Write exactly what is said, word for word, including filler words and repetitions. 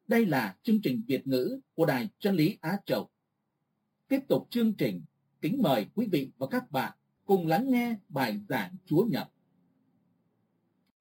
Đây là chương trình Việt ngữ của Đài Chân lý Á Châu. Tiếp tục chương trình, kính mời quý vị và các bạn cùng lắng nghe bài giảng Chúa Nhật